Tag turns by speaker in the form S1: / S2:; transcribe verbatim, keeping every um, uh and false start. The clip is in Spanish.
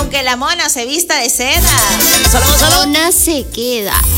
S1: aunque la mona se vista de seda, solo, solo
S2: Mona se queda